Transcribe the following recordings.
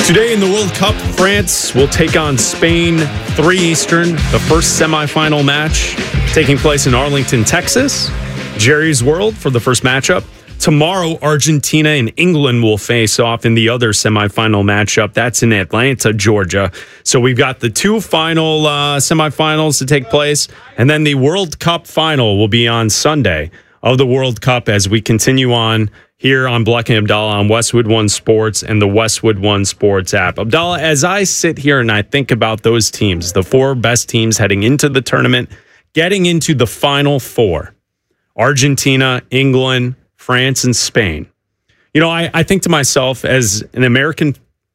Today in the World Cup, France will take on Spain 3 Eastern, the first semifinal match taking place in Arlington, Texas. Jerry's World for the first matchup. Tomorrow, Argentina and England will face off in the other semifinal matchup. That's in Atlanta, Georgia. So we've got the 2 final semifinals to take place, and then the World Cup final will be on Sunday of the World Cup as we continue on here on Bleck and Abdallah on Westwood One Sports and the Westwood One Sports app. Abdallah, as I sit here and I think about those teams, the 4 best teams heading into the tournament, getting into the Final Four, Argentina, England, France, and Spain. You know, I think to myself as an American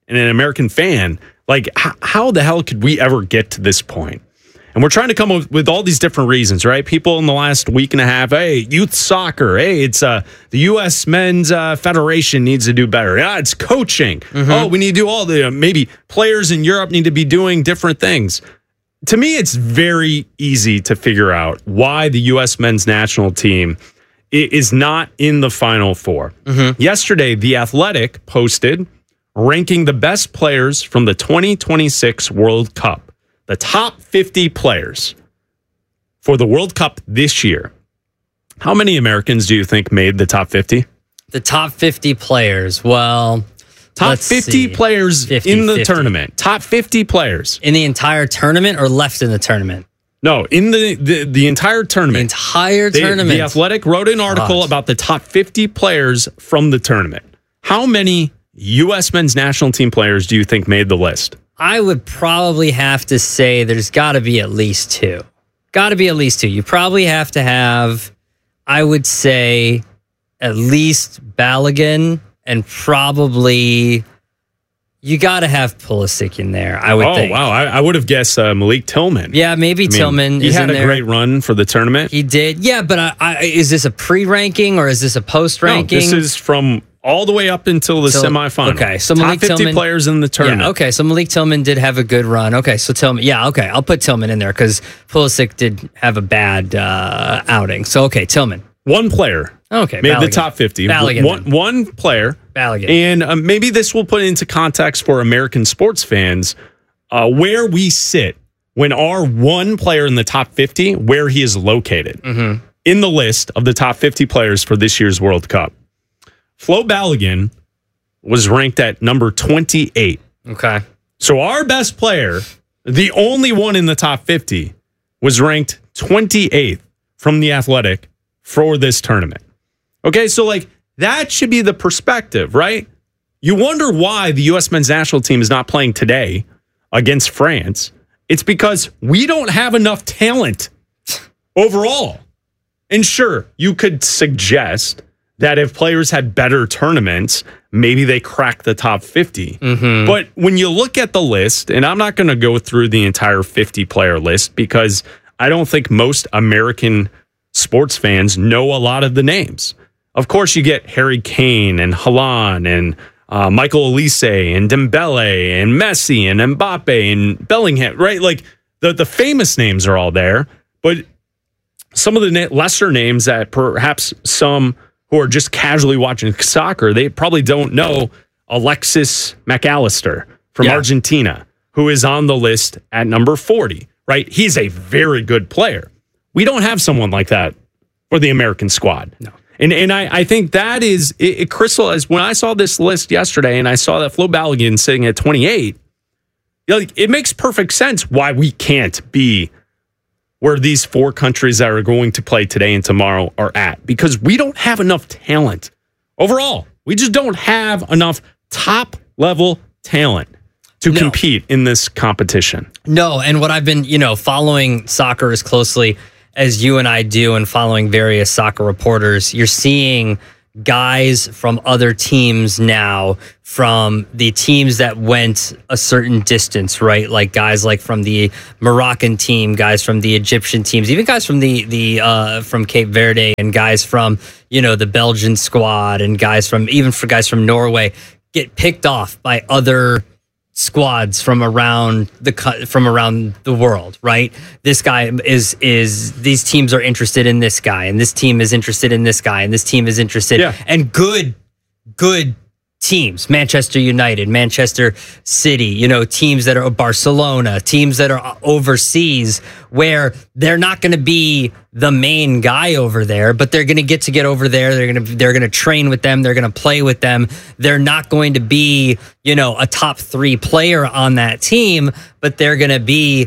fan, like, how the hell could we ever get to this point? And we're trying to come up with all these different reasons, right? People in the last week and a half, hey, youth soccer. Hey, it's the U.S. Men's Federation needs to do better. Yeah, it's coaching. Mm-hmm. Oh, we need to do all the, maybe players in Europe need to be doing different things. To me, it's very easy to figure out why the U.S. Men's National Team is not in the Final Four. Mm-hmm. Yesterday, The Athletic posted ranking the best players from the 2026 World Cup. The top 50 players for the World Cup this year. How many Americans do you think made the top 50? The top 50 players. Well, top 50 players in the tournament. Top 50 players. In the entire tournament or left in the tournament? No, in the entire tournament. The entire tournament. The Athletic wrote an article about the top 50 players from the tournament. How many U.S. men's national team players do you think made the list? I would probably have to say there's got to be at least 2. Got to be at least 2. You probably have to have, I would say, at least Balogun, and probably you got to have Pulisic in there, I would think. Oh, wow. I would have guessed Malik Tillman. Yeah, maybe Tillman is in there. He had a great run for the tournament. He did. Yeah, but is this a pre-ranking or is this a post-ranking? No, this is from all the way up until the semifinal. Okay, so top Malik 50 Tillman, players in the tournament. Yeah, okay, so Malik Tillman did have a good run. Okay, so Tillman, yeah, okay, I'll put Tillman in there because Pulisic did have a bad outing. So, okay, Tillman. One player made the top 50. One player. Balogun. And maybe this will put into context for American sports fans where we sit when our one player in the top 50, where he is located in the list of the top 50 players for this year's World Cup. Flo Balogun was ranked at number 28. Okay. So our best player, the only one in the top 50, was ranked 28th from The Athletic for this tournament. Okay, so like that should be the perspective, right? You wonder why the U.S. men's national team is not playing today against France. It's because we don't have enough talent overall. And sure, you could suggest that if players had better tournaments, maybe they crack the top 50. Mm-hmm. But when you look at the list, and I'm not going to go through the entire 50-player list because I don't think most American sports fans know a lot of the names. Of course, you get Harry Kane and Haaland and Michael Olise and Dembele and Messi and Mbappe and Bellingham, right? Like the famous names are all there, but some of the lesser names that perhaps some who are just casually watching soccer, they probably don't know Alexis McAllister from Argentina, who is on the list at number 40, right? He's a very good player. We don't have someone like that for the American squad. No. And I think that is, it crystallized, when I saw this list yesterday and I saw that Flo Balogun sitting at 28, it makes perfect sense why we can't be where these 4 countries that are going to play today and tomorrow are at, because we don't have enough talent overall. We just don't have enough top level talent to compete in this competition. No, and what I've been, following soccer as closely as you and I do and following various soccer reporters, you're seeing guys from other teams now, from the teams that went a certain distance, right? Like guys like from the Moroccan team, guys from the Egyptian teams, even guys from the from Cape Verde, and guys from the Belgian squad, and guys from Norway get picked off by other squads from around the world, right? This guy is these teams are interested in this guy, and this team is interested in this guy, and this team is interested, and good teams, Manchester United, Manchester City, teams that are Barcelona, teams that are overseas, where they're not going to be the main guy over there, but they're going to get over there. They're going to train with them. They're going to play with them. They're not going to be, a top 3 player on that team, but they're going to be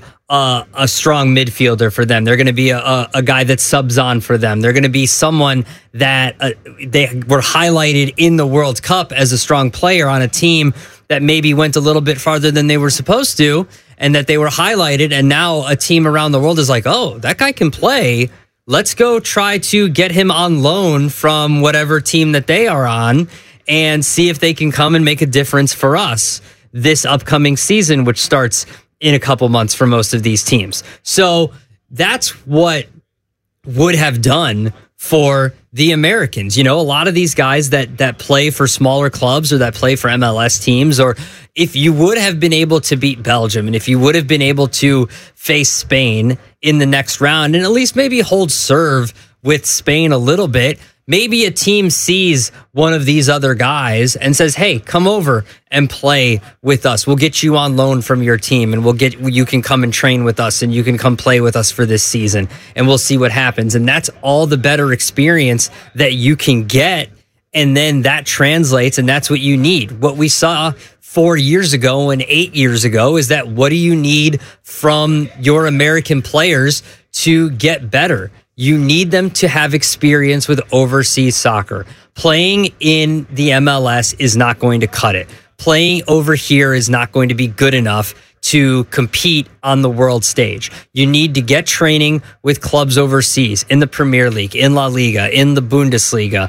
a strong midfielder for them. They're going to be a guy that subs on for them. They're going to be someone that they were highlighted in the World Cup as a strong player on a team that maybe went a little bit farther than they were supposed to, and that they were highlighted. And now a team around the world is like, oh, that guy can play. Let's go try to get him on loan from whatever team that they are on and see if they can come and make a difference for us this upcoming season, which starts in a couple months for most of these teams. So that's what would have done for the Americans. A lot of these guys that play for smaller clubs or that play for MLS teams, or if you would have been able to beat Belgium and if you would have been able to face Spain in the next round and at least maybe hold serve with Spain a little bit, maybe a team sees one of these other guys and says, hey, come over and play with us. We'll get you on loan from your team and you can come and train with us and you can come play with us for this season and we'll see what happens. And that's all the better experience that you can get. And then that translates, and that's what you need. What we saw 4 years ago and 8 years ago is that what do you need from your American players to get better? You need them to have experience with overseas soccer. Playing in the MLS is not going to cut it. Playing over here is not going to be good enough to compete on the world stage. You need to get training with clubs overseas, in the Premier League, in La Liga, in the Bundesliga,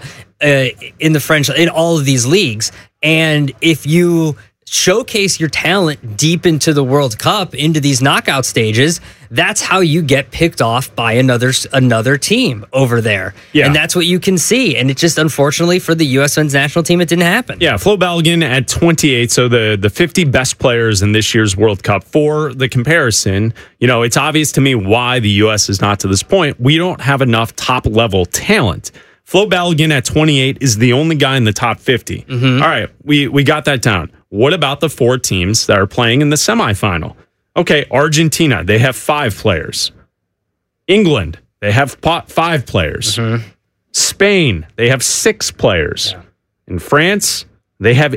in the French, in all of these leagues. And if you showcase your talent deep into the World Cup, into these knockout stages, that's how you get picked off by another team over there. Yeah. And that's what you can see. And it just, unfortunately, for the U.S. men's national team, it didn't happen. Yeah, Flo Balogun at 28. So the 50 best players in this year's World Cup. For the comparison, it's obvious to me why the U.S. is not to this point. We don't have enough top-level talent. Flo Balogun at 28 is the only guy in the top 50. Mm-hmm. All right, we got that down. What about the 4 teams that are playing in the semifinal? Okay, Argentina, they have 5 players. England, they have 5 players. Mm-hmm. Spain, they have 6 players. Yeah. In France, they have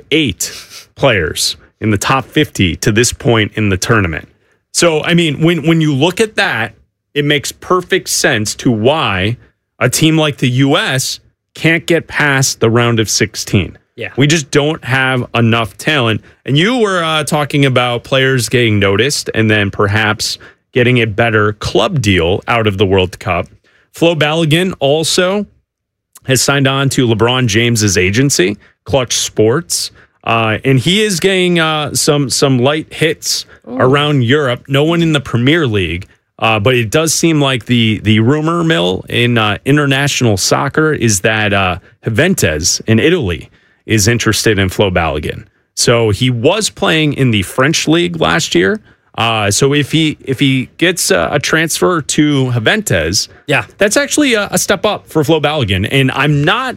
8 players in the top 50 to this point in the tournament. So, I mean, when you look at that, it makes perfect sense to why a team like the U.S. can't get past the round of 16. Yeah. We just don't have enough talent. And you were talking about players getting noticed and then perhaps getting a better club deal out of the World Cup. Flo Balogun also has signed on to LeBron James's agency, Clutch Sports. And he is getting some light hits around Europe. No one in the Premier League. But it does seem like the rumor mill in international soccer is that Juventus in Italy is interested in Flo Balogun. So he was playing in the French league last year. So if he gets a transfer to Juventus, yeah, that's actually a step up for Flo Balogun. And I'm not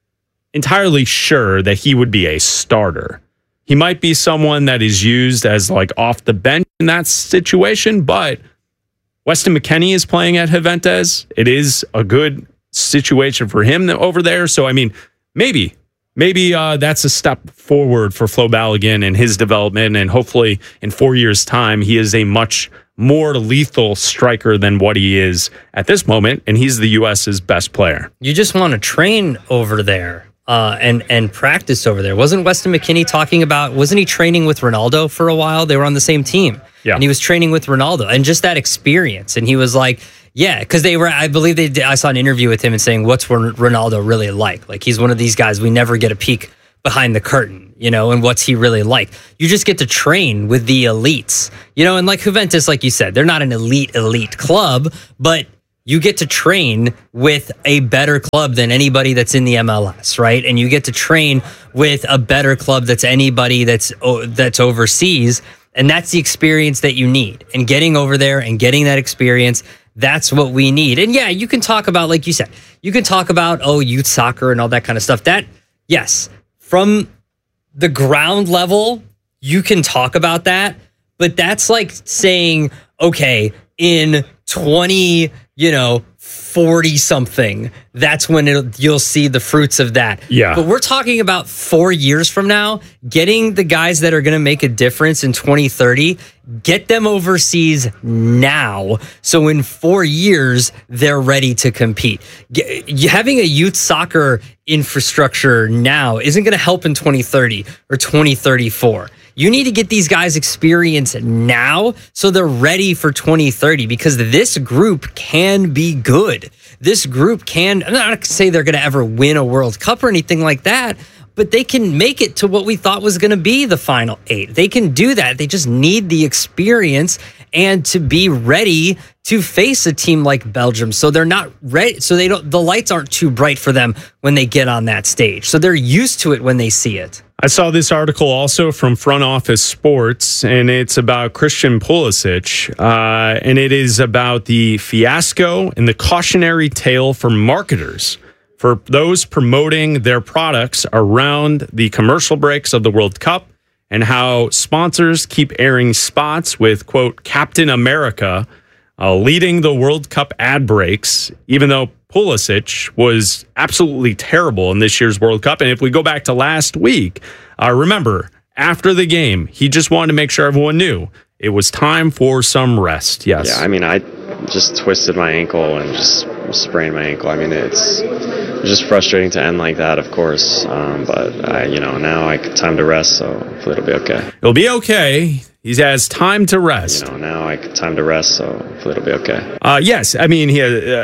entirely sure that he would be a starter. He might be someone that is used as like off the bench in that situation, but Weston McKennie is playing at Juventus. It is a good situation for him over there. So, I mean, maybe that's a step forward for Flo Balogun and his development. And hopefully in 4 years' time, he is a much more lethal striker than what he is at this moment. And he's the U.S.'s best player. You just want to train over there and practice over there. Wasn't Weston McKennie wasn't he training with Ronaldo for a while? They were on the same team. Yeah. And he was training with Ronaldo and just that experience. And he was like, yeah, because I believe I saw an interview with him and saying, what's Ronaldo really like? Like, he's one of these guys, we never get a peek behind the curtain, and what's he really like? You just get to train with the elites, and like Juventus, like you said, they're not an elite club, but you get to train with a better club than anybody that's in the MLS, right? And you get to train with a better club that's anybody that's overseas. And that's the experience that you need. And getting over there and getting that experience, that's what we need. And yeah, you can talk about, like you said, you can talk about, youth soccer and all that kind of stuff. That, yes, from the ground level, you can talk about that, but that's like saying, okay, in 40 something, that's when you'll see the fruits of that. Yeah. But we're talking about 4 years from now, getting the guys that are going to make a difference in 2030, get them overseas now. So in 4 years, they're ready to compete. Having a youth soccer infrastructure now isn't going to help in 2030 or 2034. You need to get these guys experience now so they're ready for 2030, because this group can be good. This group can, I'm not going to say they're going to ever win a World Cup or anything like that, but they can make it to what we thought was going to be the final 8. They can do that. They just need the experience and to be ready to face a team like Belgium. So they're not ready. So the lights aren't too bright for them when they get on that stage. So they're used to it when they see it. I saw this article also from Front Office Sports, and it's about Christian Pulisic, and it is about the fiasco and the cautionary tale for marketers, for those promoting their products around the commercial breaks of the World Cup, and how sponsors keep airing spots with, quote, Captain America leading the World Cup ad breaks, even though Pulisic was absolutely terrible in this year's World Cup. And if we go back to last week, remember, after the game, he just wanted to make sure everyone knew it was time for some rest. Yes. Yeah, I mean, I just twisted my ankle and just sprained my ankle. I mean, it's just frustrating to end like that, of course. But now I have time to rest, so hopefully it'll be okay. It'll be okay. He has time to rest. Now I have time to rest, so hopefully it'll be okay. Yes, I mean,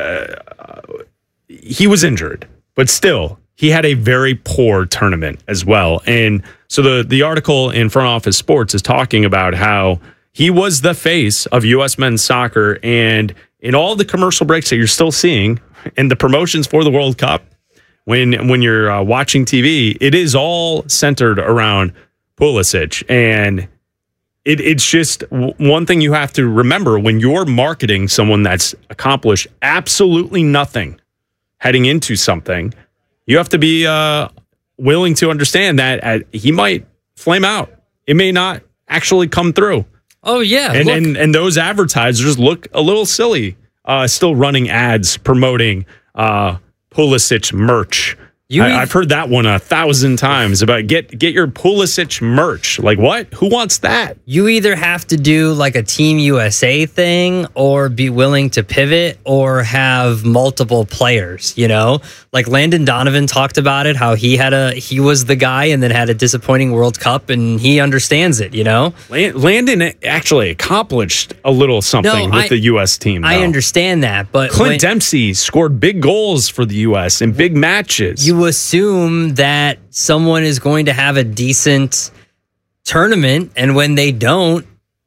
he was injured, but still, he had a very poor tournament as well. And so the article in Front Office Sports is talking about how he was the face of U.S. men's soccer, and in all the commercial breaks that you're still seeing and the promotions for the World Cup, when you're watching TV, it is all centered around Pulisic. And it's just one thing you have to remember when you're marketing someone that's accomplished absolutely nothing heading into something. You have to be willing to understand that he might flame out. It may not actually come through. Oh, yeah. And those advertisers look a little silly still running ads promoting Pulisic merch. I've heard that one 1,000 times about get your Pulisic merch. Like, what? Who wants that? You either have to do like a Team USA thing or be willing to pivot or have multiple players, Like Landon Donovan talked about it, how he was the guy and then had a disappointing World Cup, and he understands it, Landon actually accomplished a little something with the U.S. team, though. I understand that, but Clint Dempsey scored big goals for the U.S. in big matches. You assume that someone is going to have a decent tournament, and when they don't,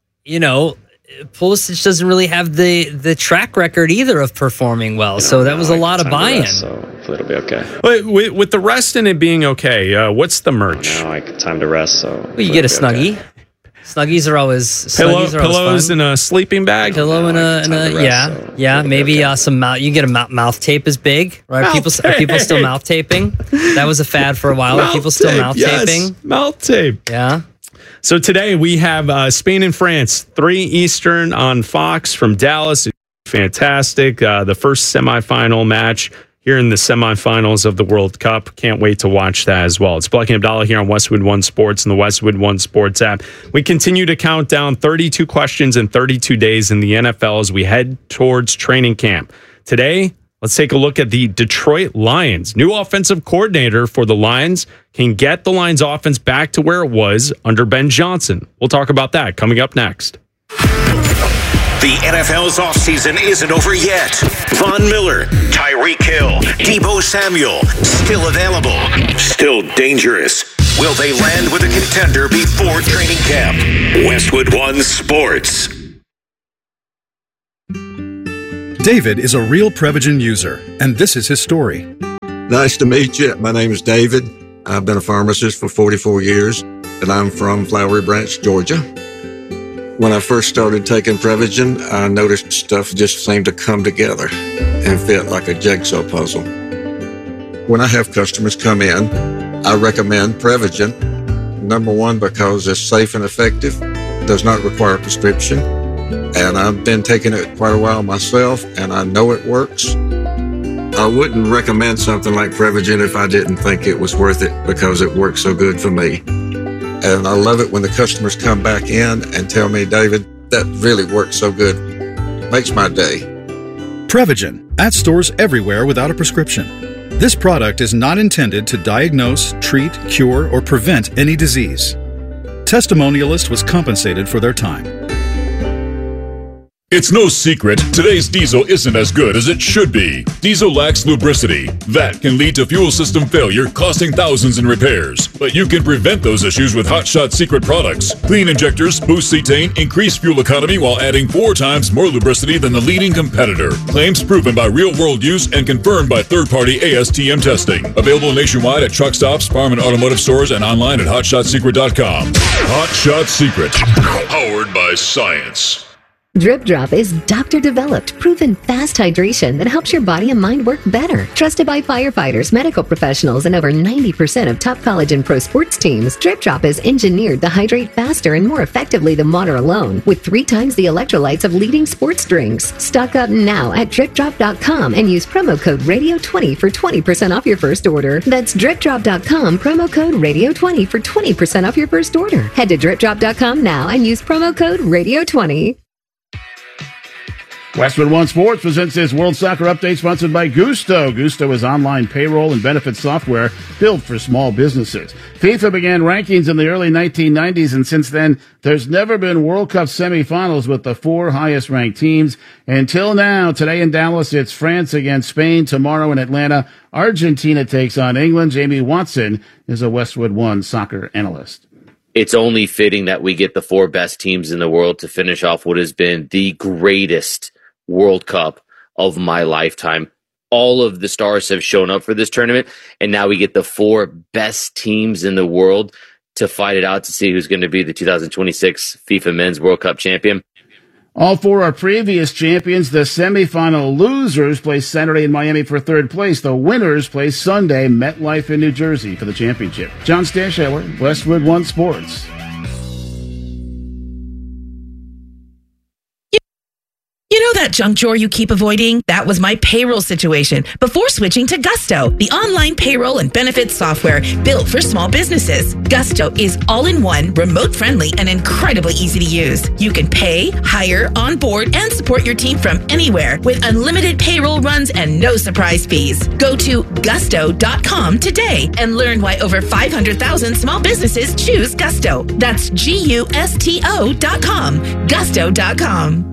Pulisic doesn't really have the track record either of performing well. So that was a lot of buy-in. So hopefully it'll be okay. With the rest and it being okay, what's the merch? Now I have time to rest, so you get a Snuggie. Okay. Snuggies are always pillows in a sleeping bag. Pillow in a maybe some mouth. You get a mouth tape is big, right? Are people still mouth taping? That was a fad for a while. Are people still mouth taping? Mouth tape. Yeah. So today we have Spain and France, 3 Eastern on Fox from Dallas. Fantastic. The first semifinal match here in the semifinals of the World Cup. Can't wait to watch that as well. It's Black and Abdallah here on Westwood One Sports and the Westwood One Sports app. We continue to count down 32 questions in 32 days in the NFL as we head towards training camp. Today, let's take a look at the Detroit Lions. New offensive coordinator for the Lions can get the Lions offense back to where it was under Ben Johnson. We'll talk about that coming up next. The NFL's offseason isn't over yet. Von Miller, Tyreek Hill, Deebo Samuel, still available, still dangerous. Will they land with a contender before training camp? Westwood One Sports. David is a real Prevagen user, and this is his story. Nice to meet you. My name is David. I've been a pharmacist for 44 years, and I'm from Flowery Branch, Georgia. When I first started taking Prevagen, I noticed stuff just seemed to come together and fit like a jigsaw puzzle. When I have customers come in, I recommend Prevagen Number one, because it's safe and effective, does not require a prescription. And I've been taking it quite a while myself, and I know it works. I wouldn't recommend something like Prevagen if I didn't think it was worth it, because it works so good for me. And I love it when the customers come back in and tell me, David, that really works so good. Makes my day. Prevagen, at stores everywhere without a prescription. This product is not intended to diagnose, treat, cure, or prevent any disease. Testimonialist was compensated for their time. It's no secret, today's diesel isn't as good as it should be. Diesel lacks lubricity. That can lead to fuel system failure, costing thousands in repairs. But you can prevent those issues with Hot Shot Secret products. Clean injectors, boost cetane, increase fuel economy while adding 4 times more lubricity than the leading competitor. Claims proven by real-world use and confirmed by third-party ASTM testing. Available nationwide at truck stops, farm and automotive stores, and online at HotShotSecret.com. Hot Shot Secret. Powered by science. Drip Drop is doctor-developed, proven fast hydration that helps your body and mind work better. Trusted by firefighters, medical professionals, and over 90% of top college and pro sports teams, Drip Drop is engineered to hydrate faster and more effectively than water alone, with 3 times the electrolytes of leading sports drinks. Stock up now at DripDrop.com and use promo code Radio20 for 20% off your first order. That's DripDrop.com, promo code Radio20 for 20% off your first order. Head to DripDrop.com now and use promo code Radio20. Westwood One Sports presents this World Soccer Update sponsored by Gusto. Gusto is online payroll and benefits software built for small businesses. FIFA began rankings in the early 1990s, and since then, there's never been World Cup semifinals with the 4 highest-ranked teams. Until now, today in Dallas, it's France against Spain. Tomorrow in Atlanta, Argentina takes on England. Jamie Watson is a Westwood One soccer analyst. It's only fitting that we get the 4 best teams in the world to finish off what has been the greatest World Cup of my lifetime. All of the stars have shown up for this tournament, and now we get the 4 best teams in the world to fight it out to see who's going to be the 2026 FIFA Men's World Cup champion. All 4 are previous champions. The semifinal losers play Saturday in Miami for 3rd place. The winners play Sunday, MetLife in New Jersey for the championship. John Stanshauer, Westwood One Sports. You know that junk drawer you keep avoiding? That was my payroll situation before switching to Gusto, the online payroll and benefits software built for small businesses. Gusto is all-in-one, remote-friendly, and incredibly easy to use. You can pay, hire, onboard, and support your team from anywhere with unlimited payroll runs and no surprise fees. Go to gusto.com today and learn why over 500,000 small businesses choose Gusto. That's Gusto.com. Gusto.com.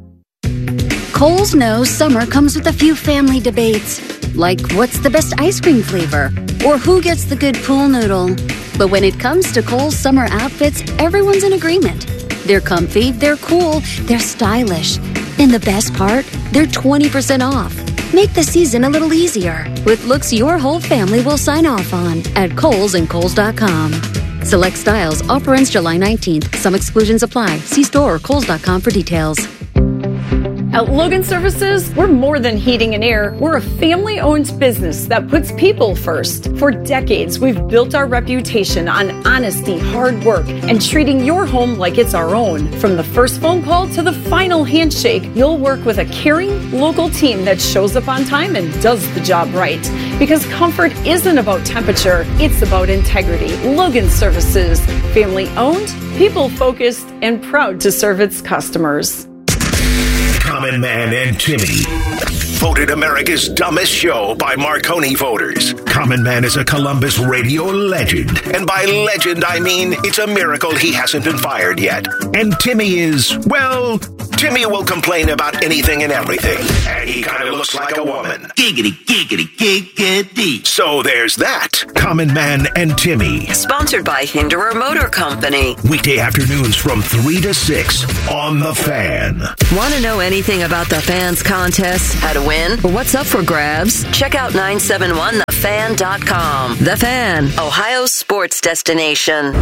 Kohl's knows summer comes with a few family debates, like what's the best ice cream flavor, or who gets the good pool noodle. But when it comes to Kohl's summer outfits, everyone's in agreement. They're comfy, they're cool, they're stylish. And the best part, they're 20% off. Make the season a little easier with looks your whole family will sign off on at Kohl's and Kohl's.com. Select styles, offer ends July 19th. Some exclusions apply. See store or Kohl's.com for details. At Logan Services, we're more than heating and air. We're a family-owned business that puts people first. For decades, we've built our reputation on honesty, hard work, and treating your home like it's our own. From the first phone call to the final handshake, you'll work with a caring, local team that shows up on time and does the job right. Because comfort isn't about temperature, it's about integrity. Logan Services, family-owned, people-focused, and proud to serve its customers. Common Man and Timmy. Voted America's dumbest show by Marconi voters. Common Man is a Columbus radio legend. And by legend, I mean it's a miracle he hasn't been fired yet. And Timmy is, well, Timmy will complain about anything and everything. And he kind of looks like a woman. Giggity, giggity, giggity. So there's that. Common Man and Timmy. Sponsored by Hinderer Motor Company. Weekday afternoons from 3 to 6 on The Fan. Want to know anything about The Fan's contest? How to win? Or what's up for grabs? Check out 971thefan.com. The Fan, Ohio's sports destination.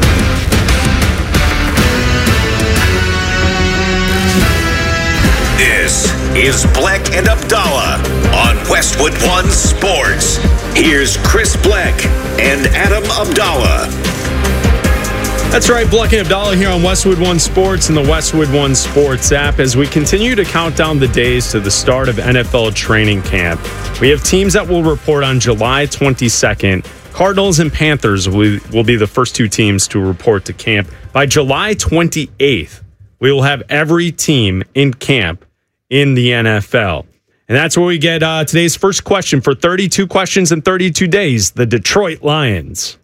This is Bleck and Abdallah on Westwood One Sports. Here's Chris Bleck and Adam Abdallah. That's right, Bluck and Abdallah here on Westwood One Sports and the Westwood One Sports app as we continue to count down the days to the start of NFL training camp. We have teams that will report on July 22nd. Cardinals and Panthers will be the first two teams to report to camp. By July 28th, we will have every team in camp in the NFL. And that's where we get today's first question for 32 questions in 32 days, the Detroit Lions.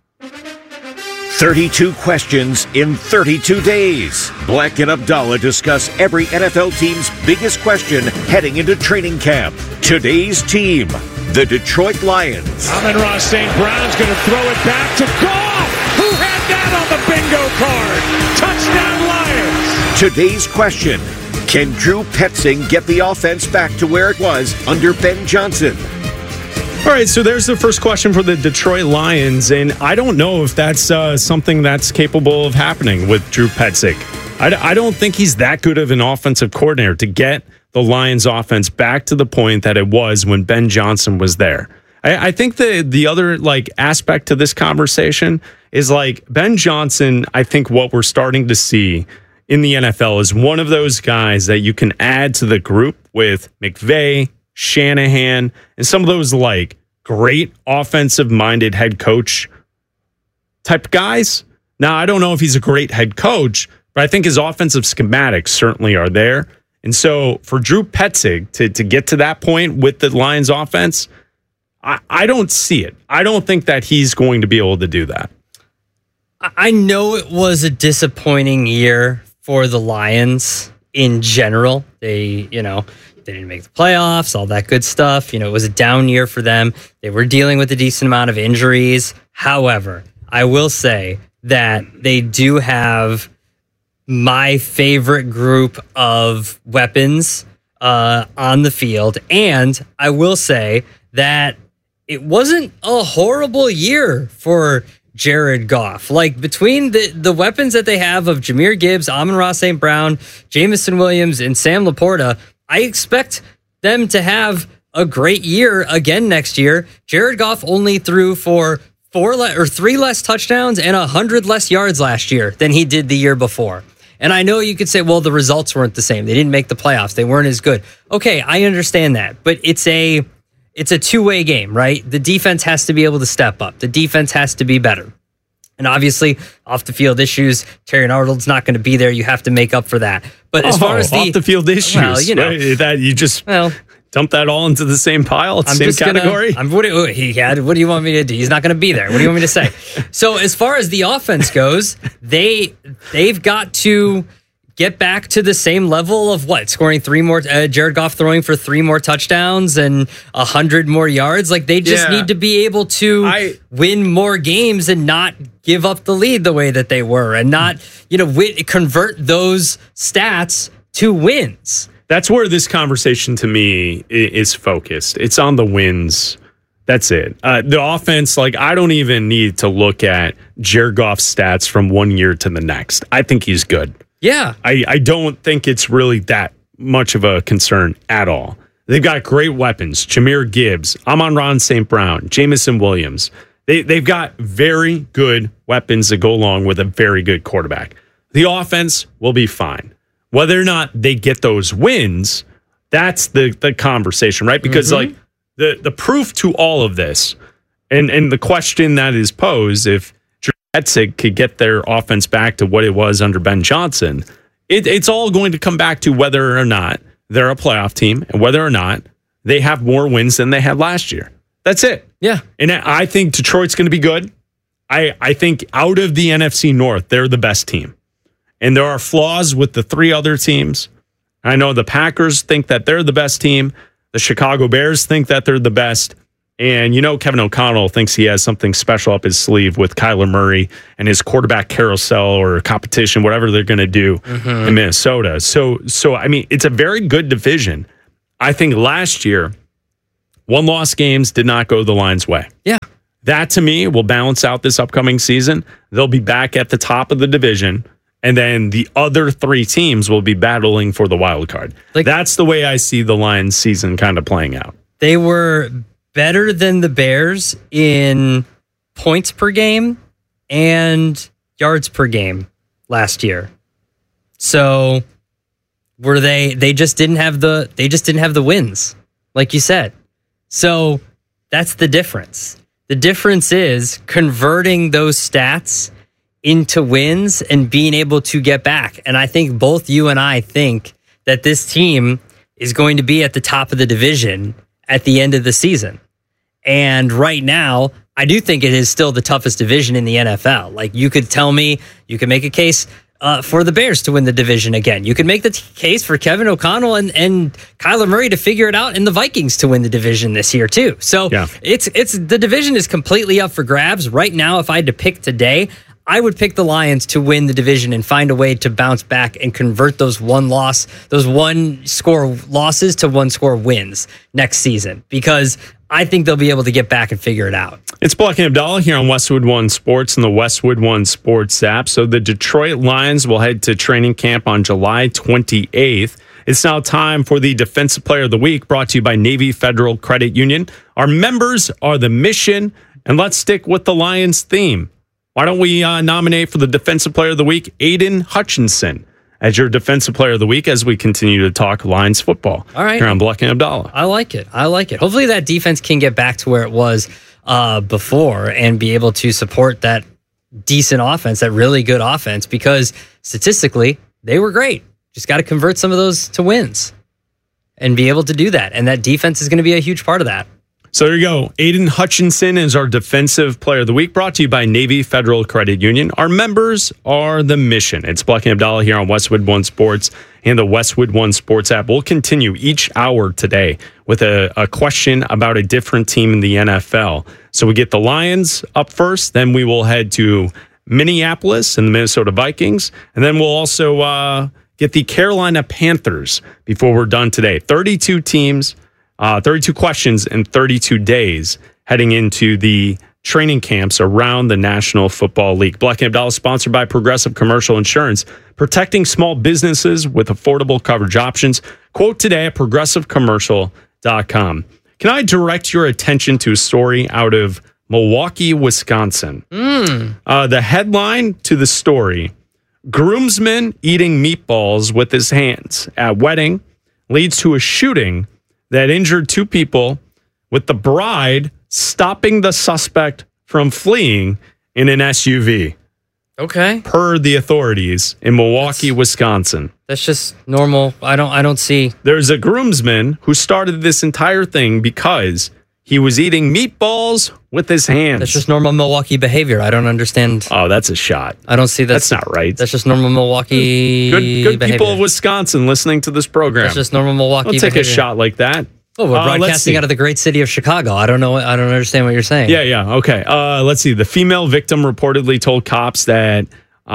32 questions in 32 days. Black and Abdallah discuss every NFL team's biggest question heading into training camp. Today's team, the Detroit Lions. Amon-Ra St. Brown's going to throw it back to Goff. Who had that on the bingo card? Touchdown Lions. Today's question, can Drew Petzing get the offense back to where it was under Ben Johnson? All right, so there's the first question for the Detroit Lions, and I don't know if that's something that's capable of happening with Drew Petzing. I don't think he's that good of an offensive coordinator to get the Lions offense back to the point that it was when Ben Johnson was there. I think the other aspect to this conversation is Ben Johnson, I think what we're starting to see in the NFL is one of those guys that you can add to the group with McVay, Shanahan, and some of those great offensive-minded head coach type guys. Now, I don't know if he's a great head coach, but I think his offensive schematics certainly are there. And so for Drew Petzing to get to that point with the Lions offense, I don't see it. I don't think that he's going to be able to do that. I know it was a disappointing year for the Lions in general. They didn't make the playoffs, all that good stuff. It was a down year for them. They were dealing with a decent amount of injuries. However, I will say that they do have my favorite group of weapons on the field. And I will say that it wasn't a horrible year for Jared Goff. Between the weapons that they have of Jahmyr Gibbs, Amon-Ra St. Brown, Jameson Williams, and Sam Laporta, I expect them to have a great year again next year. Jared Goff only threw for 3 less touchdowns and 100 less yards last year than he did the year before. And I know you could say, well, the results weren't the same. They didn't make the playoffs. They weren't as good. Okay, I understand that. But it's a two-way game, right? The defense has to be able to step up. The defense has to be better. And obviously, off-the-field issues, Terry Arnold's not going to be there. You have to make up for that. But as far as the off-the-field issues, right? That you just dump that all into the same pile, same category? What do you want me to do? He's not going to be there. What do you want me to say? So as far as the offense goes, they've got to get back to the same level of scoring 3 more, Jared Goff throwing for 3 more touchdowns and 100 more yards. They just need to be able to win more games and not give up the lead the way that they were and not, convert those stats to wins. That's where this conversation to me is focused. It's on the wins. That's it. The offense, I don't even need to look at Jared Goff's stats from one year to the next. I think he's good. Yeah. I don't think it's really that much of a concern at all. They've got great weapons. Jahmyr Gibbs, Amon-Ra St. Brown, Jameson Williams. They've got very good weapons that go along with a very good quarterback. The offense will be fine. Whether or not they get those wins, that's the conversation, right? Because the proof to all of this and the question that is posed, if Petzing could get their offense back to what it was under Ben Johnson, it's all going to come back to whether or not they're a playoff team and whether or not they have more wins than they had last year. That's it. Yeah. And I think Detroit's going to be good. I think out of the NFC North, they're the best team. And there are flaws with the 3 other teams. I know the Packers think that they're the best team. The Chicago Bears think that they're the best. And Kevin O'Connell thinks he has something special up his sleeve with Kyler Murray and his quarterback carousel or competition, whatever they're going to do in Minnesota. So I mean, it's a very good division. I think last year, 1-loss games did not go the Lions' way. Yeah. That, to me, will balance out this upcoming season. They'll be back at the top of the division, and then the other 3 teams will be battling for the wild card. That's the way I see the Lions' season kind of playing out. They were better than the Bears in points per game and yards per game last year. So were they just didn't have the wins, like you said. So that's the difference. The difference is converting those stats into wins and being able to get back. And I think both you and I think that this team is going to be at the top of the division at the end of the season. And right now, I do think it is still the toughest division in the NFL. Like, you could tell me, you could make a case for the Bears to win the division again. You could make the case for Kevin O'Connell and Kyler Murray to figure it out, and the Vikings to win the division this year too. So it's the division is completely up for grabs right now. If I had to pick today, I would pick the Lions to win the division and find a way to bounce back and convert those one score losses to one score wins next season, because I think they'll be able to get back and figure it out. It's Black and Abdallah here on Westwood One Sports and the Westwood One Sports app. So the Detroit Lions will head to training camp on July 28th. It's now time for the Defensive Player of the Week, brought to you by Navy Federal Credit Union. Our members are the mission, and let's stick with the Lions theme. Why don't we nominate for the Defensive Player of the Week Aiden Hutchinson as your Defensive Player of the Week as we continue to talk Lions football. All right. Here on Black and Abdallah. I like it. Hopefully that defense can get back to where it was before and be able to support that decent offense, that really good offense, because statistically, they were great. Just got to convert some of those to wins and be able to do that. And that defense is going to be a huge part of that. So there you go. Aiden Hutchinson is our Defensive Player of the Week, brought to you by Navy Federal Credit Union. Our members are the mission. It's Black and Abdallah here on Westwood One Sports and the Westwood One Sports app. We'll continue each hour today with a question about a different team in the NFL. So we get the Lions up first, then we will head to Minneapolis and the Minnesota Vikings, and then we'll also get the Carolina Panthers before we're done today. 32 teams. 32 questions in 32 days heading into the training camps around the National Football League. Black and Abdallah, sponsored by Progressive Commercial Insurance, protecting small businesses with affordable coverage options. Quote today at progressivecommercial.com. Can I direct your attention to a story out of Milwaukee, Wisconsin? The headline to the story: groomsman eating meatballs with his hands at wedding leads to a shooting that injured two people, with the bride stopping the suspect from fleeing in an SUV. Okay. Per the authorities in Milwaukee, Wisconsin. That's just normal. I don't see. There's a groomsman who started this entire thing because he was eating meatballs with his hands. That's just normal Milwaukee behavior. I don't understand. Oh, that's a shot. I don't see that. That's not right. That's just normal Milwaukee Good behavior. people of Wisconsin listening to this program. That's just normal Milwaukee Don't take behavior. a shot like that. Oh, we're broadcasting out of the great city of Chicago. I don't know. I don't understand what you're saying. Yeah. Okay. Let's see. The female victim reportedly told cops that,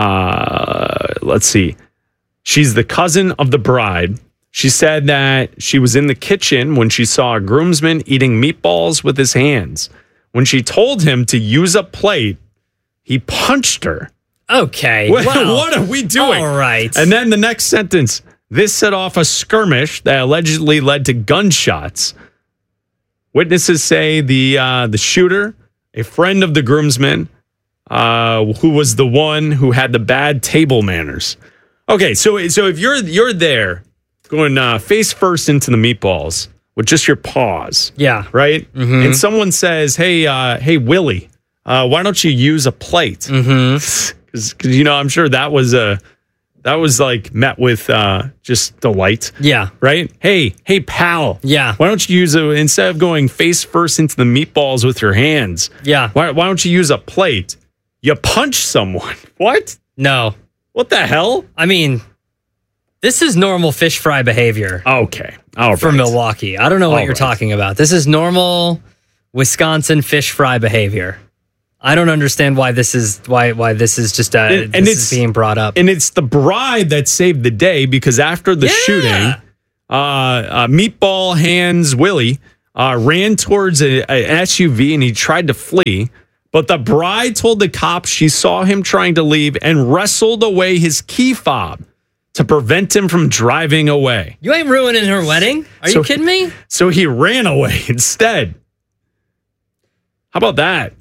she's the cousin of the bride. She said that she was in the kitchen when she saw a groomsman eating meatballs with his hands. When she told him to use a plate, he punched her. Okay. What Wow. are we doing? All right. And then the next sentence: this set off a skirmish that allegedly led to gunshots. Witnesses say the shooter, a friend of the groomsman, who was the one who had the bad table manners. Okay, so if you're there going face first into the meatballs with just your paws, yeah, right, Mhm. and someone says, "Hey, Willie, why don't you use a plate?" Because I'm sure that was like met with just delight. Yeah. Right? Hey, pal. Yeah. Why don't you use instead of going face first into the meatballs with your hands? Yeah. Why don't you use a plate? You punch someone. What? No. What the hell? I mean, this is normal fish fry behavior. Okay. All right. For Milwaukee. I don't know what All you're right. talking about. This is normal Wisconsin fish fry behavior. I don't understand why this is just it's being brought up. And it's the bride that saved the day, because after the shooting, Meatball Hands Willie ran towards an SUV and he tried to flee. But the bride told the cops she saw him trying to leave and wrestled away his key fob to prevent him from driving away. You ain't ruining her wedding. Are you kidding me? So he ran away instead. How about that?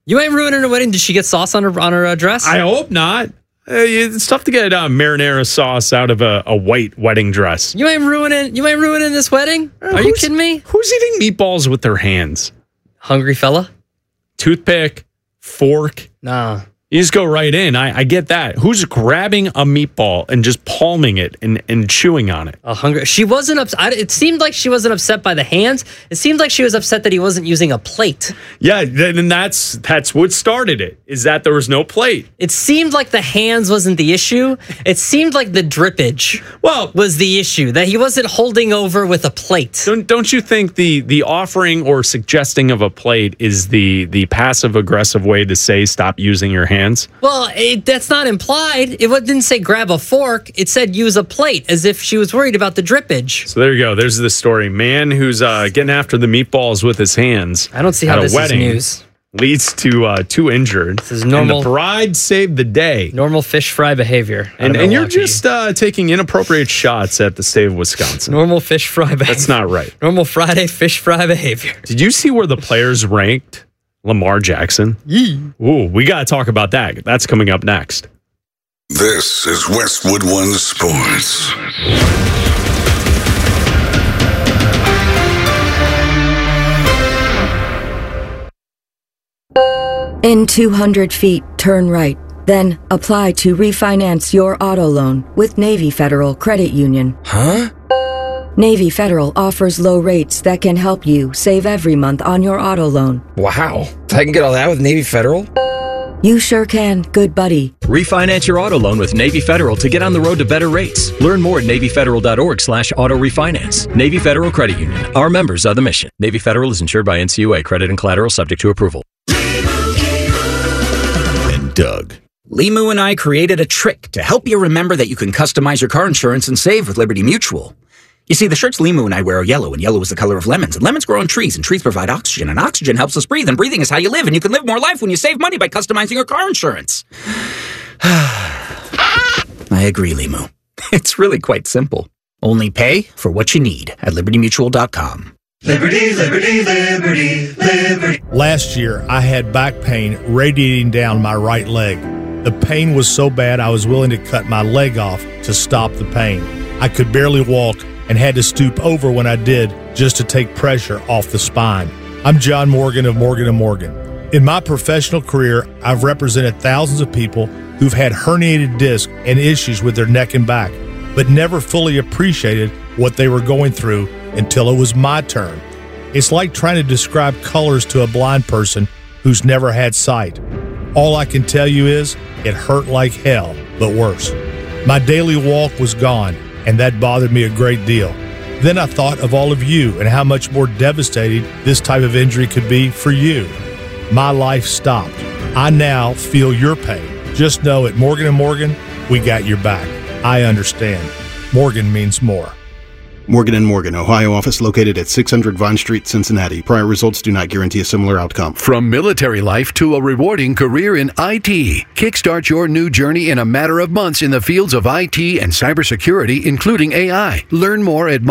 You ain't ruining her wedding. Did she get sauce on her dress? I hope not. It's tough to get marinara sauce out of a white wedding dress. You ain't ruining this wedding? Are you kidding me? Who's eating meatballs with their hands? Hungry fella? Toothpick, fork. Nah. You just go right in. I get that. Who's grabbing a meatball and just palming it and chewing on it? She wasn't upset. It seemed like she wasn't upset by the hands. It seemed like she was upset that he wasn't using a plate. Yeah, and that's what started it, is that there was no plate. It seemed like the hands wasn't the issue. It seemed like the drippage was the issue, that he wasn't holding over with a plate. Don't you think the offering or suggesting of a plate is the passive-aggressive way to say stop using your hands? Well, that's not implied. It didn't say grab a fork. It said use a plate, as if she was worried about the drippage. So there you go. There's the story. Man who's getting after the meatballs with his hands. I don't see how this is news. Leads to 2 injured. This is normal. And the bride saved the day. Normal fish fry behavior. And you're just taking inappropriate shots at the state of Wisconsin. Normal fish fry behavior. That's not right. Normal Friday fish fry behavior. Did you see where the players ranked Lamar Jackson? Ooh, we got to talk about that. That's coming up next. This is Westwood One Sports. In 200 feet, turn right. Then apply to refinance your auto loan with Navy Federal Credit Union. Huh? Navy Federal offers low rates that can help you save every month on your auto loan. Wow. I can get all that with Navy Federal? You sure can, good buddy. Refinance your auto loan with Navy Federal to get on the road to better rates. Learn more at NavyFederal.org/auto refinance. Navy Federal Credit Union. Our members are the mission. Navy Federal is insured by NCUA. Credit and collateral subject to approval. And Doug. Limu and I created a trick to help you remember that you can customize your car insurance and save with Liberty Mutual. You see, the shirts Limu and I wear are yellow, and yellow is the color of lemons, and lemons grow on trees, and trees provide oxygen, and oxygen helps us breathe, and breathing is how you live, and you can live more life when you save money by customizing your car insurance. I agree, Limu. It's really quite simple. Only pay for what you need at libertymutual.com. Liberty, liberty, liberty, liberty. Last year, I had back pain radiating down my right leg. The pain was so bad I was willing to cut my leg off to stop the pain. I could barely walk and had to stoop over when I did just to take pressure off the spine. I'm John Morgan of Morgan & Morgan. In my professional career, I've represented thousands of people who've had herniated discs and issues with their neck and back, but never fully appreciated what they were going through until it was my turn. It's like trying to describe colors to a blind person who's never had sight. All I can tell you is it hurt like hell, but worse. My daily walk was gone, and that bothered me a great deal. Then I thought of all of you and how much more devastating this type of injury could be for you. My life stopped. I now feel your pain. Just know at Morgan & Morgan, we got your back. I understand. Morgan means more. Morgan & Morgan, Ohio office located at 600 Vine Street, Cincinnati. Prior results do not guarantee a similar outcome. From military life to a rewarding career in IT, kickstart your new journey in a matter of months in the fields of IT and cybersecurity, including AI. Learn more at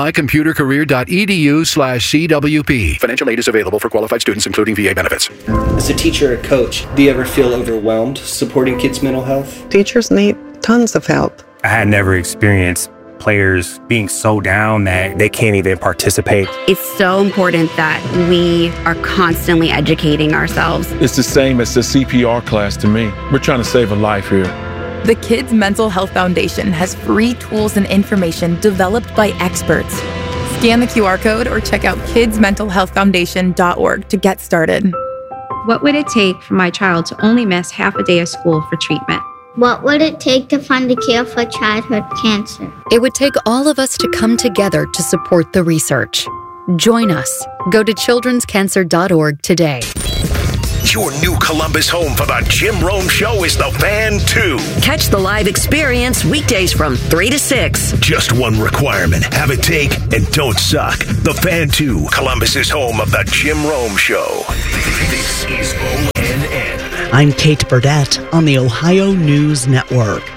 mycomputercareer.edu/CWP. Financial aid is available for qualified students, including VA benefits. As a teacher or coach, do you ever feel overwhelmed supporting kids' mental health? Teachers need tons of help. I had never experienced players being so down that they can't even participate. It's so important that we are constantly educating ourselves. It's the same as the CPR class to me. We're trying to save a life here. The Kids Mental Health Foundation has free tools and information developed by experts. Scan the QR code or check out kidsmentalhealthfoundation.org to get started. What would it take for my child to only miss half a day of school for treatment? What would it take to find a cure for childhood cancer? It would take all of us to come together to support the research. Join us. Go to childrenscancer.org today. Your new Columbus home for the Jim Rome Show is the Fan 2. Catch the live experience weekdays from 3 to 6. Just one requirement. Have a take and don't suck. The Fan 2, Columbus's home of the Jim Rome Show. This is ONN. I'm Kate Burdett on the Ohio News Network.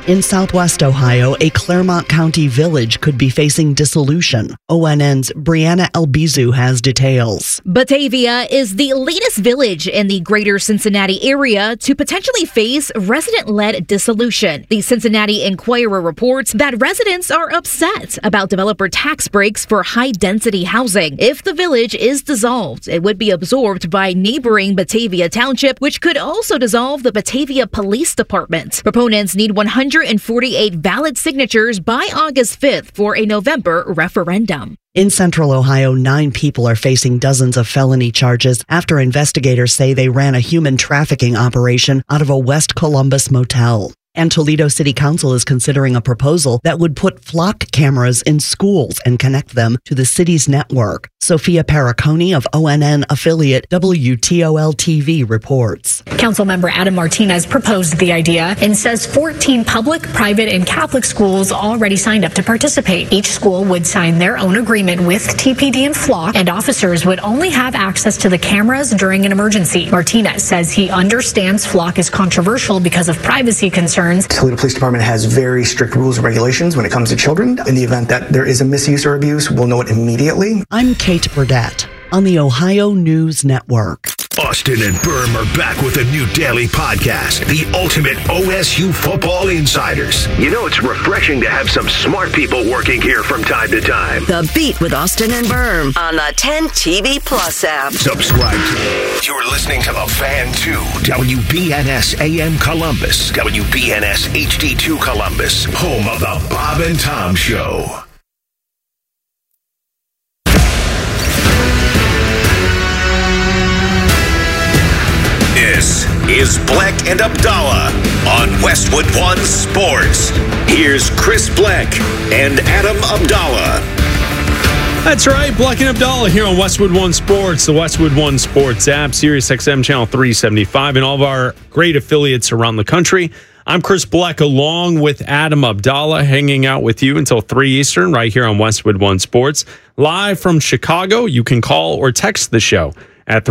In southwest Ohio, a Claremont County village could be facing dissolution. ONN's Brianna Albizu has details. Batavia is the latest village in the greater Cincinnati area to potentially face resident-led dissolution. The Cincinnati Enquirer reports that residents are upset about developer tax breaks for high-density housing. If the village is dissolved, it would be absorbed by neighboring Batavia Township, which could also dissolve the Batavia Police Department. Proponents need 148 valid signatures by August 5th for a November referendum. In central Ohio, 9 people are facing dozens of felony charges after investigators say they ran a human trafficking operation out of a West Columbus motel. And Toledo City Council is considering a proposal that would put flock cameras in schools and connect them to the city's network. Sophia Paraconi of ONN affiliate WTOL-TV reports. Councilmember Adam Martinez proposed the idea and says 14 public, private, and Catholic schools already signed up to participate. Each school would sign their own agreement with TPD and Flock, and officers would only have access to the cameras during an emergency. Martinez says he understands Flock is controversial because of privacy concerns. Toledo Police Department has very strict rules and regulations when it comes to children. In the event that there is a misuse or abuse, we'll know it immediately. I'm Kate Burdett on the Ohio News Network. Austin and Berm are back with a new daily podcast, The Ultimate OSU Football Insiders. You know, it's refreshing to have some smart people working here from time to time. The Beat with Austin and Berm on the 10 TV Plus app. Subscribe to. You're listening to The Fan 2, WBNS AM Columbus, WBNS HD2 Columbus, home of the Bob and Tom Show. This is Bleck and Abdallah on Westwood One Sports. Here's Chris Bleck and Adam Abdallah. That's right, Bleck and Abdallah here on Westwood One Sports, the Westwood One Sports app, Sirius XM Channel 375, and all of our great affiliates around the country. I'm Chris Bleck along with Adam Abdallah, hanging out with you until 3 Eastern right here on Westwood One Sports. Live from Chicago, you can call or text the show at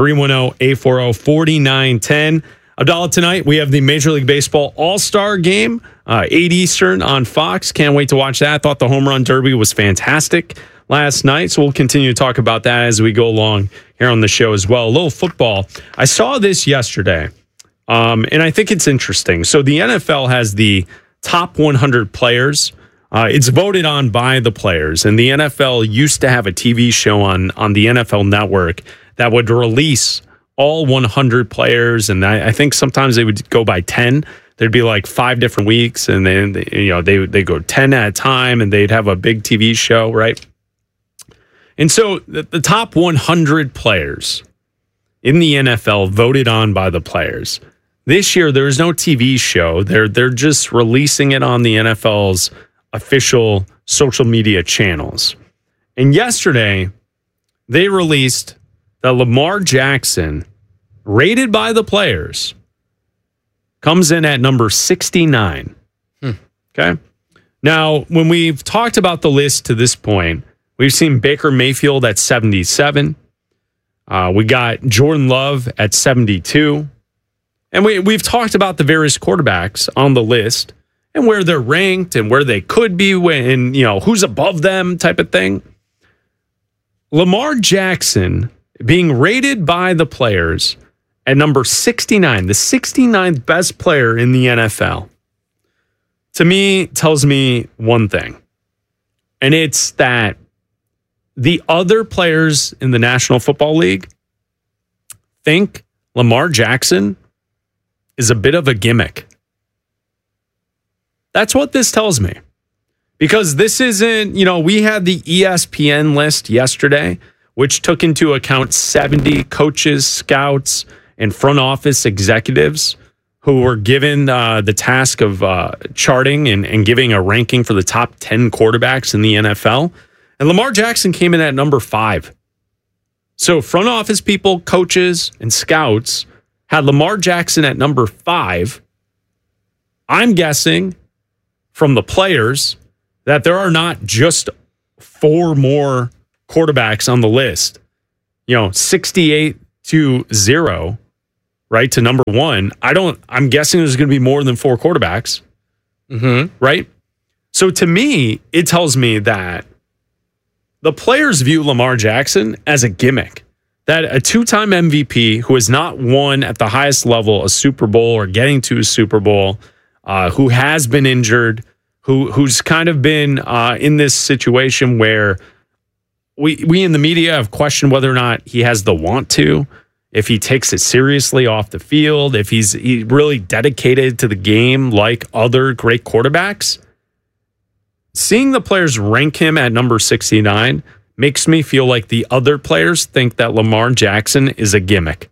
310-840-4910. Abdallah, tonight we have the Major League Baseball All-Star Game, 8 Eastern on Fox. Can't wait to watch that. I thought the Home Run Derby was fantastic last night, so we'll continue to talk about that as we go along here on the show as well. A little football. I saw this yesterday, and I think it's interesting. So the NFL has the top 100 players. It's voted on by the players, and the NFL used to have a TV show on the NFL Network that would release all 100 players, and I think sometimes they would go by 10. There'd be like 5 different weeks, and then they go 10 at a time, and they'd have a big TV show, right? And so the top 100 players in the NFL voted on by the players. This year there is no TV show. They're just releasing it on the NFL's official social media channels. And yesterday they released that Lamar Jackson, rated by the players, comes in at number 69. Okay? Now, when we've talked about the list to this point, we've seen Baker Mayfield at 77. We got Jordan Love at 72. And we've talked about the various quarterbacks on the list and where they're ranked and where they could be and who's above them type of thing. Lamar Jackson being rated by the players at number 69, the 69th best player in the NFL, to me tells me one thing. And it's that the other players in the National Football League think Lamar Jackson is a bit of a gimmick. That's what this tells me. Because this isn't, we had the ESPN list yesterday, which took into account 70 coaches, scouts, and front office executives who were given the task of charting and giving a ranking for the top 10 quarterbacks in the NFL. And Lamar Jackson came in at number 5. So front office people, coaches, and scouts had Lamar Jackson at number 5. I'm guessing from the players that there are not just 4 more quarterbacks on the list, 68 to 0, right, to number 1. I'm guessing there's going to be more than 4 quarterbacks. right? So to me, it tells me that the players view Lamar Jackson as a gimmick. That a two-time MVP who has not won at the highest level a Super Bowl or getting to a Super Bowl, who has been injured, who's kind of been in this situation where we in the media have questioned whether or not he has the want to, if he takes it seriously off the field, if he's really dedicated to the game like other great quarterbacks. Seeing the players rank him at number 69 makes me feel like the other players think that Lamar Jackson is a gimmick.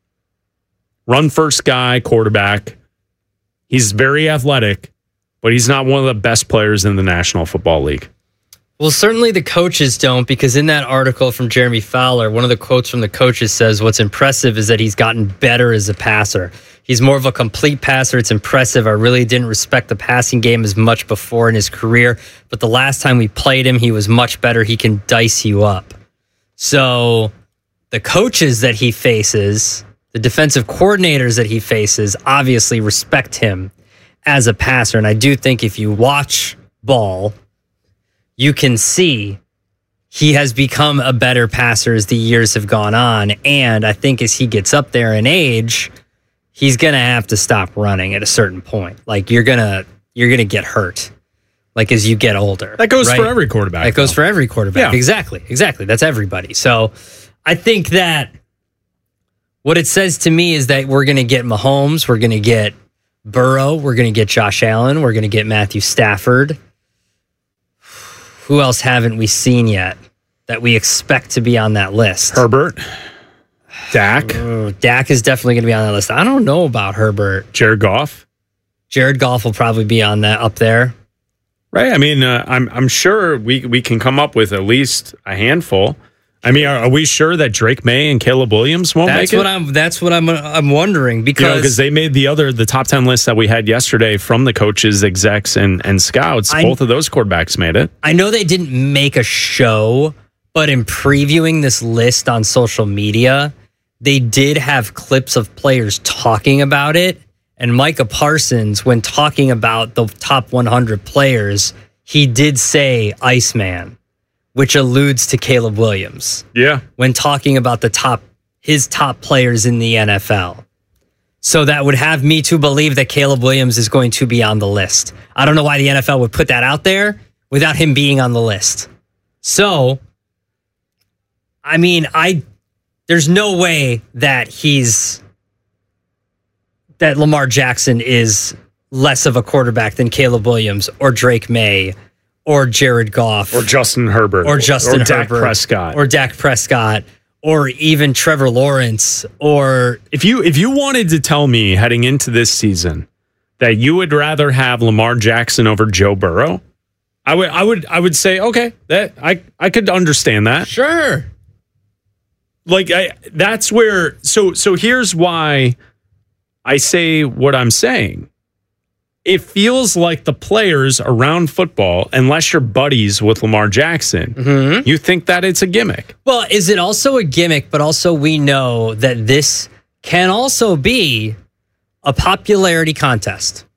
Run first guy, quarterback. He's very athletic, but he's not one of the best players in the National Football League. Well, certainly the coaches don't, because in that article from Jeremy Fowler, one of the quotes from the coaches says what's impressive is that he's gotten better as a passer. He's more of a complete passer. It's impressive. I really didn't respect the passing game as much before in his career, but the last time we played him, he was much better. He can dice you up. So the coaches that he faces, the defensive coordinators that he faces, obviously respect him as a passer. And I do think if you watch ball, you can see he has become a better passer as the years have gone on. And I think as he gets up there in age, he's going to have to stop running at a certain point. Like you're going to get hurt. Like as you get older. That goes for every quarterback. That goes for every quarterback. Yeah. Exactly. That's everybody. So I think that what it says to me is that we're going to get Mahomes, we're going to get Burrow, we're going to get Josh Allen, we're going to get Matthew Stafford. Who else haven't we seen yet that we expect to be on that list? Herbert. Dak. Dak is definitely going to be on that list. I don't know about Herbert. Jared Goff. Jared Goff will probably be on that up there. Right. I mean, I'm sure we can come up with at least a handful. I mean, are we sure that Drake May and Caleb Williams won't make it? That's what I'm wondering, because they made the top 10 list that we had yesterday from the coaches, execs, and scouts. Both of those quarterbacks made it. I know they didn't make a show, but in previewing this list on social media, they did have clips of players talking about it. And Micah Parsons, when talking about the top 100 players, he did say Iceman, which alludes to Caleb Williams. Yeah. When talking about his top players in the NFL. So that would have me to believe that Caleb Williams is going to be on the list. I don't know why the NFL would put that out there without him being on the list. So, I mean, there's no way that that Lamar Jackson is less of a quarterback than Caleb Williams or Drake May or Jared Goff or Justin Herbert or Dak Prescott or Dak Prescott or even Trevor Lawrence. Or if you wanted to tell me heading into this season that you would rather have Lamar Jackson over Joe Burrow, I would say okay, that I could understand that. Sure. Like that's where so here's why I say what I'm saying. It feels like the players around football, unless you're buddies with Lamar Jackson, you think that it's a gimmick. Well, is it also a gimmick, but also we know that this can also be a popularity contest.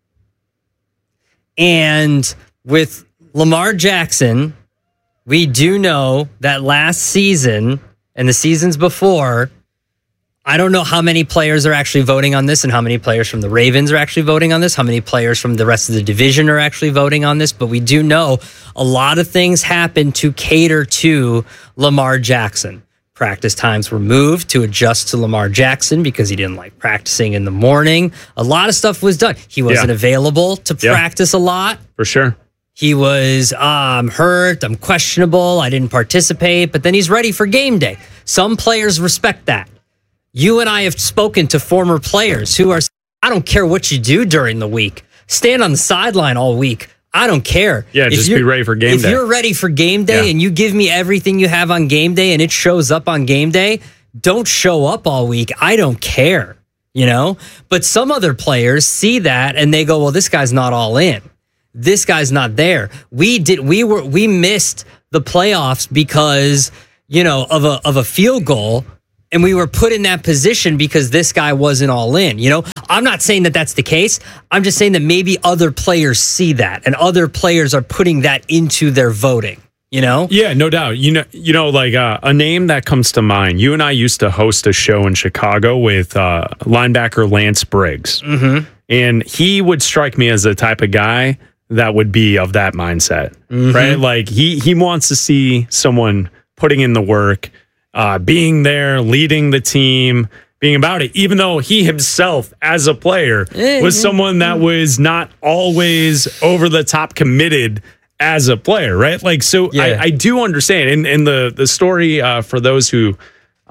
And with Lamar Jackson, we do know that last season and the seasons before, I don't know how many players are actually voting on this and how many players from the Ravens are actually voting on this, how many players from the rest of the division are actually voting on this, but we do know a lot of things happened to cater to Lamar Jackson. Practice times were moved to adjust to Lamar Jackson because he didn't like practicing in the morning. A lot of stuff was done. He wasn't available to practice a lot. For sure. He was, I'm hurt, I'm questionable, I didn't participate, but then he's ready for game day. Some players respect that. You and I have spoken to former players who are, I don't care what you do during the week. Stand on the sideline all week. I don't care. Yeah, just be ready for game day. If you're ready for game day and you give me everything you have on game day and it shows up on game day, don't show up all week. I don't care, you know? But some other players see that and they go, well, this guy's not all in. This guy's not there. We missed the playoffs because, you know, of a field goal And we were put in that position because this guy wasn't all in. I'm not saying that that's the case. I'm just saying that maybe other players see that and other players are putting that into their voting. Yeah, no doubt. Like a name that comes to mind. You and I used to host a show in Chicago with linebacker Lance Briggs. Mm-hmm. And he would strike me as the type of guy that would be of that mindset, right? Like he wants to see someone putting in the work, being there, leading the team, being about it, even though he himself as a player was someone that was not always over the top committed as a player, right? Like, so I do understand. And the story for those who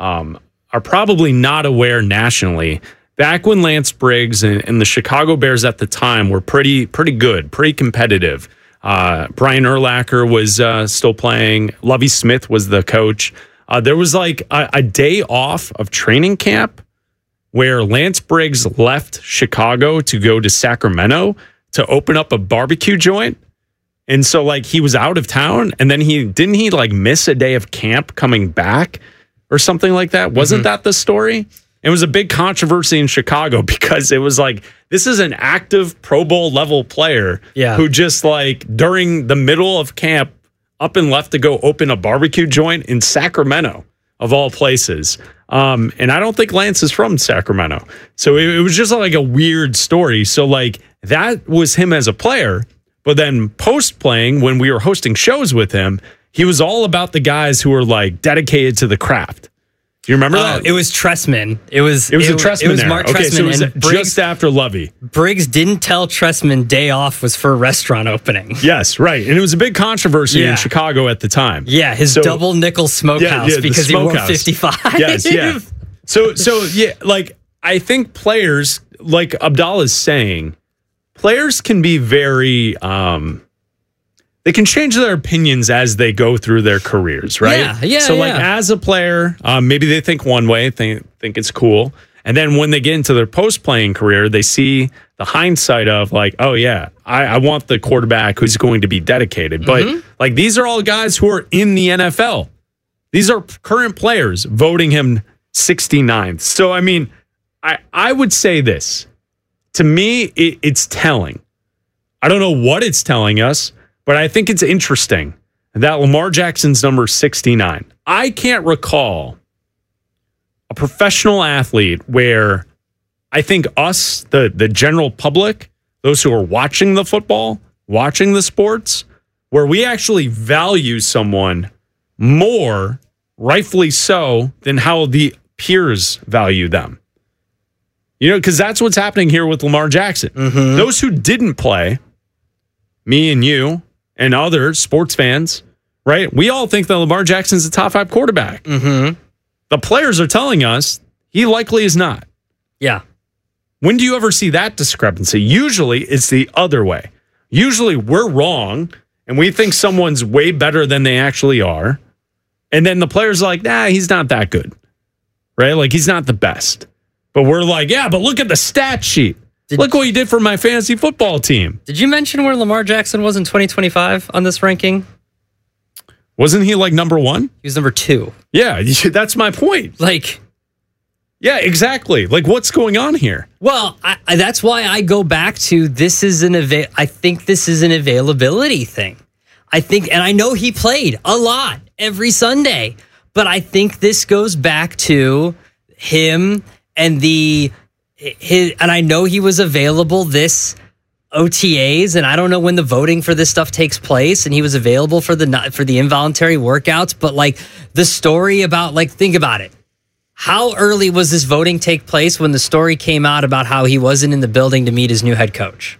are probably not aware nationally, back when Lance Briggs and the Chicago Bears at the time were pretty good, pretty competitive. Brian Urlacher was still playing. Lovie Smith was the coach. There was like a day off of training camp where Lance Briggs left Chicago to go to Sacramento to open up a barbecue joint. And so like he was out of town and then he like miss a day of camp coming back or something like that? Wasn't that the story? It was a big controversy in Chicago because it was like, this is an active Pro Bowl level player who just like during the middle of camp up and left to go open a barbecue joint in Sacramento, of all places. And I don't think Lance is from Sacramento. So it was just like a weird story. So like that was him as a player. But then post playing, when we were hosting shows with him, he was all about the guys who were like dedicated to the craft. Do you remember that? It was Trestman. It was Trestman. It was Mark Trestman. So it was and Briggs, just after Lovie. Briggs didn't tell Trestman day off was for a restaurant opening. Yes, right. And it was a big controversy in Chicago at the time. Yeah, his double nickel smokehouse because he wore 55. Yes, yeah. So yeah, like I think players, like Abdallah's saying, players can be very they can change their opinions as they go through their careers, right? Yeah. So like as a player, maybe they think one way, think it's cool. And then when they get into their post-playing career, they see the hindsight of like, oh yeah, I want the quarterback who's going to be dedicated. But like these are all guys who are in the NFL. These are current players voting him 69th. So I mean, I would say this. To me, it's telling. I don't know what it's telling us, but I think it's interesting that Lamar Jackson's number 69. I can't recall a professional athlete where I think us, the general public, those who are watching the football, watching the sports, where we actually value someone more, rightfully so, than how the peers value them. Because that's what's happening here with Lamar Jackson. Those who didn't play, me and you and other sports fans, right? We all think that Lamar Jackson's a top 5 quarterback. The players are telling us he likely is not. Yeah. When do you ever see that discrepancy? Usually it's the other way. Usually we're wrong and we think someone's way better than they actually are. And then the players are like, nah, he's not that good, right? Like he's not the best. But we're like, yeah, but look at the stat sheet. Look what he did for my fantasy football team. Did you mention where Lamar Jackson was in 2025 on this ranking? Wasn't he like number 1? He was number 2. Yeah, that's my point. Like, yeah, exactly. Like, what's going on here? Well, that's why I go back to this is I think this is an availability thing. I think, and I know he played a lot every Sunday, but I think this goes back to him and and I know he was available this OTAs, and I don't know when the voting for this stuff takes place, and he was available for the involuntary workouts, but like the story about, like, think about it. How early was this voting take place when the story came out about how he wasn't in the building to meet his new head coach?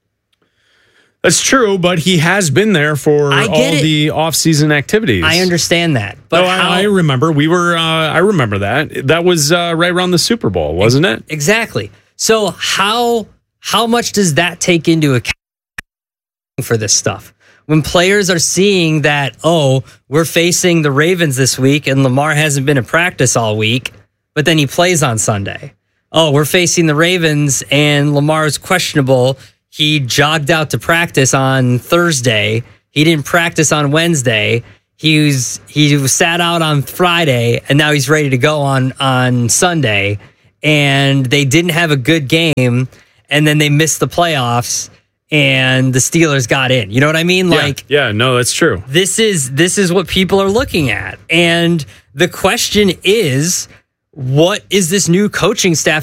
That's true, but he has been there for all the off-season activities. I understand that. But I remember. I remember that. That was right around the Super Bowl, wasn't it? Exactly. So how much does that take into account for this stuff? When players are seeing that, oh, we're facing the Ravens this week and Lamar hasn't been in practice all week, but then he plays on Sunday. Oh, we're facing the Ravens and Lamar's questionable. He jogged out to practice on Thursday. He didn't practice on Wednesday. He was sat out on Friday, and now he's ready to go on Sunday. And they didn't have a good game, and then they missed the playoffs, and the Steelers got in. You know what I mean? Yeah, no, that's true. This is what people are looking at. And the question is, what is this new coaching staff